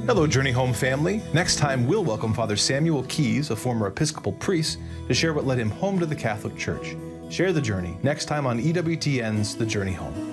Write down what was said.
Hello, Journey Home family. Next time, we'll welcome Father Samuel Keys, a former Episcopal priest, to share what led him home to the Catholic Church. Share the journey next time on EWTN's The Journey Home.